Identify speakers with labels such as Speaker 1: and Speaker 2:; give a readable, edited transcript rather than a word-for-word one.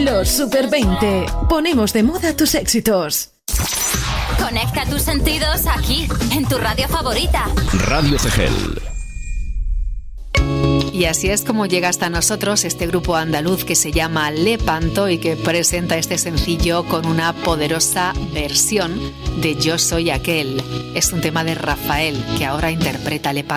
Speaker 1: Los Super 20. Ponemos de moda tus éxitos.
Speaker 2: Conecta tus sentidos aquí, en tu radio favorita.
Speaker 3: Radio Cegel.
Speaker 4: Y así es como llega hasta nosotros este grupo andaluz que se llama Lepanto y que presenta este sencillo con una poderosa versión de Yo Soy Aquel. Es un tema de Rafael que ahora interpreta Lepanto.